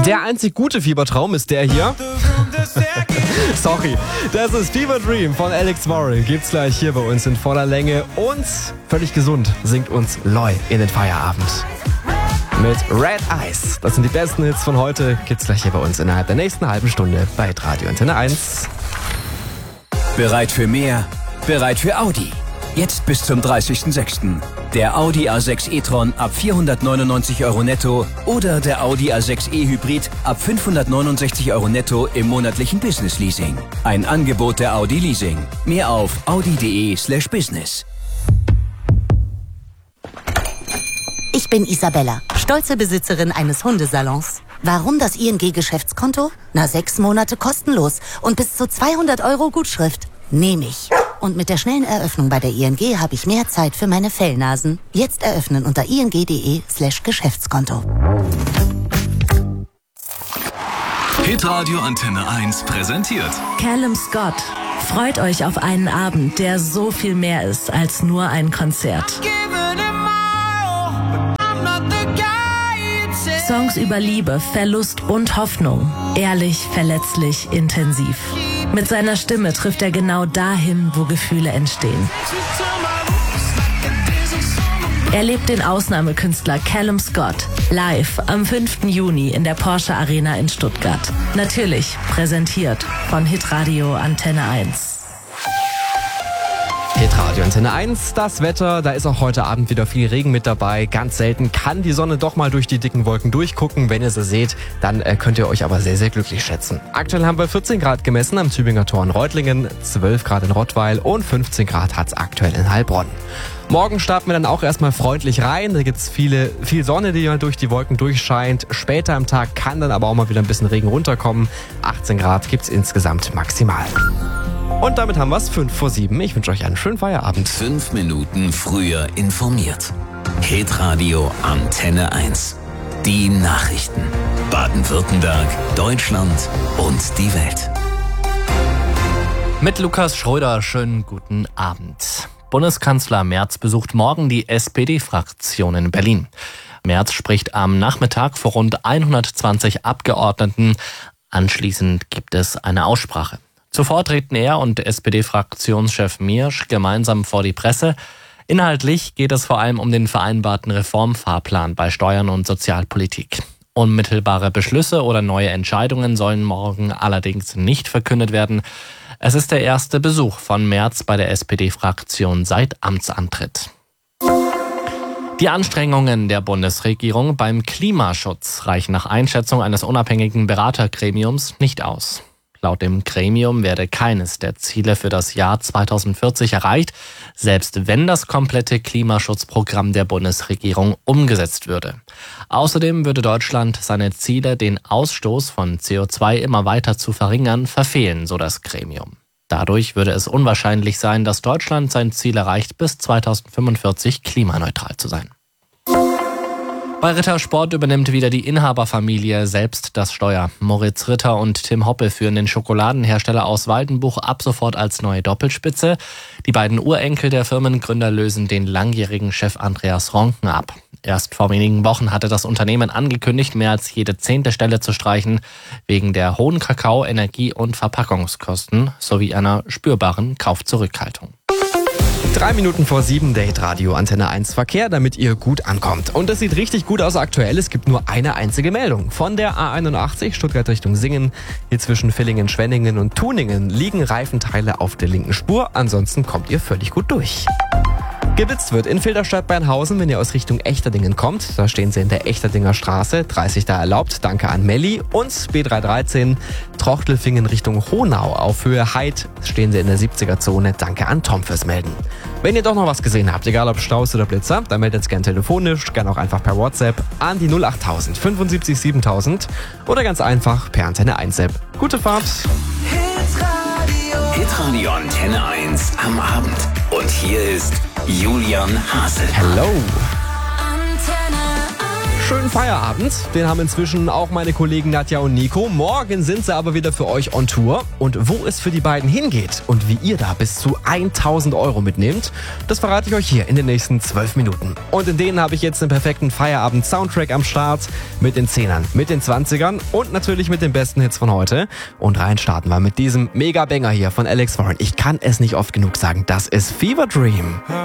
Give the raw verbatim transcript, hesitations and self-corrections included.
Der einzig gute Fiebertraum ist der hier. Sorry, das ist Fever Dream von Alex Warren. Gibt's gleich hier bei uns in voller Länge. Und völlig gesund singt uns Loy in den Feierabend. Mit Red Eyes. Das sind die besten Hits von heute. Gibt's gleich hier bei uns innerhalb der nächsten halben Stunde bei Radio Antenne eins. Bereit für mehr? Bereit für Audi? Jetzt bis zum dreißigsten sechsten Der Audi A sechs e-tron ab vierhundertneunundneunzig Euro netto oder der Audi A sechs e-Hybrid ab fünfhundertneunundsechzig Euro netto im monatlichen Business Leasing. Ein Angebot der Audi Leasing. Mehr auf audi.de slash business. Ich bin Isabella, stolze Besitzerin eines Hundesalons. Warum das I N G-Geschäftskonto? Na, sechs Monate kostenlos und bis zu zweihundert Euro Gutschrift. Nehme ich. Und mit der schnellen Eröffnung bei der I N G habe ich mehr Zeit für meine Fellnasen. Jetzt eröffnen unter ing.de slash Geschäftskonto. Hitradio Antenne eins präsentiert Callum Scott. Freut euch auf einen Abend, der so viel mehr ist als nur ein Konzert. Songs über Liebe, Verlust und Hoffnung. Ehrlich, verletzlich, intensiv. Mit seiner Stimme trifft er genau dahin, wo Gefühle entstehen. Erlebt den Ausnahmekünstler Callum Scott live am fünften Juni in der Porsche Arena in Stuttgart. Natürlich präsentiert von Hitradio Antenne eins. Hitradio Antenne eins, das Wetter, da ist auch heute Abend wieder viel Regen mit dabei. Ganz selten kann die Sonne doch mal durch die dicken Wolken durchgucken. Wenn ihr sie seht, dann äh, könnt ihr euch aber sehr, sehr glücklich schätzen. Aktuell haben wir vierzehn Grad gemessen am Tübinger Tor in Reutlingen, zwölf Grad in Rottweil und fünfzehn Grad hat's aktuell in Heilbronn. Morgen starten wir dann auch erstmal freundlich rein. Da gibt's viele, viel Sonne, die durch die Wolken durchscheint. Später am Tag kann dann aber auch mal wieder ein bisschen Regen runterkommen. achtzehn Grad gibt's insgesamt maximal. Und damit haben wir es fünf vor sieben. Ich wünsche euch einen schönen Feierabend. Fünf Minuten früher informiert. Hitradio Antenne eins. Die Nachrichten. Baden-Württemberg, Deutschland und die Welt. Mit Lukas Schröder, schönen guten Abend. Bundeskanzler Merz besucht morgen die S P D-Fraktion in Berlin. Merz spricht am Nachmittag vor rund hundertzwanzig Abgeordneten. Anschließend gibt es eine Aussprache. Zuvor treten er und S P D-Fraktionschef Miersch gemeinsam vor die Presse. Inhaltlich geht es vor allem um den vereinbarten Reformfahrplan bei Steuern und Sozialpolitik. Unmittelbare Beschlüsse oder neue Entscheidungen sollen morgen allerdings nicht verkündet werden. Es ist der erste Besuch von Merz bei der S P D-Fraktion seit Amtsantritt. Die Anstrengungen der Bundesregierung beim Klimaschutz reichen nach Einschätzung eines unabhängigen Beratergremiums nicht aus. Laut dem Gremium werde keines der Ziele für das Jahr zweitausendvierzig erreicht, selbst wenn das komplette Klimaschutzprogramm der Bundesregierung umgesetzt würde. Außerdem würde Deutschland seine Ziele, den Ausstoß von C O zwei immer weiter zu verringern, verfehlen, so das Gremium. Dadurch würde es unwahrscheinlich sein, dass Deutschland sein Ziel erreicht, bis zweitausendfünfundvierzig klimaneutral zu sein. Bei Ritter Sport übernimmt wieder die Inhaberfamilie selbst das Steuer. Moritz Ritter und Tim Hoppe führen den Schokoladenhersteller aus Waldenbuch ab sofort als neue Doppelspitze. Die beiden Urenkel der Firmengründer lösen den langjährigen Chef Andreas Ronken ab. Erst vor wenigen Wochen hatte das Unternehmen angekündigt, mehr als jede zehnte Stelle zu streichen, wegen der hohen Kakao-, Energie- und Verpackungskosten sowie einer spürbaren Kaufzurückhaltung. Drei Minuten vor sieben, der Hitradio Antenne eins Verkehr, damit ihr gut ankommt. Und es sieht richtig gut aus aktuell. Es gibt nur eine einzige Meldung. Von der A einundachtzig Stuttgart Richtung Singen, hier zwischen Villingen, Schwenningen und Tuningen, liegen Reifenteile auf der linken Spur. Ansonsten kommt ihr völlig gut durch. Geblitzt wird in Filderstadt-Bernhausen, wenn ihr aus Richtung Echterdingen kommt. Da stehen sie in der Echterdinger Straße, dreißig da erlaubt. Danke an Melli. Und B dreihundertdreizehn Trochtelfingen Richtung Honau. Auf Höhe Heid stehen sie in der siebziger Zone. Danke an Tom fürs Melden. Wenn ihr doch noch was gesehen habt, egal ob Staus oder Blitzer, dann meldet es gerne telefonisch, gerne auch einfach per WhatsApp an die null achttausend fünfundsiebzig siebentausend oder ganz einfach per Antenne eins App. Gute Fahrt! Hitradio. Hitradio Antenne eins am Abend. Und hier ist Julian Haselbach. Hello! schönen Feierabend. Den haben inzwischen auch meine Kollegen Nadja und Nico. Morgen sind sie aber wieder für euch on Tour. Und wo es für die beiden hingeht und wie ihr da bis zu tausend Euro mitnehmt, das verrate ich euch hier in den nächsten zwölf Minuten. Und in denen habe ich jetzt den perfekten Feierabend-Soundtrack am Start mit den Zehnern, mit den Zwanzigern und natürlich mit den besten Hits von heute. Und rein starten wir mit diesem Mega-Banger hier von Alex Warren. Ich kann es nicht oft genug sagen, das ist Fever Dream.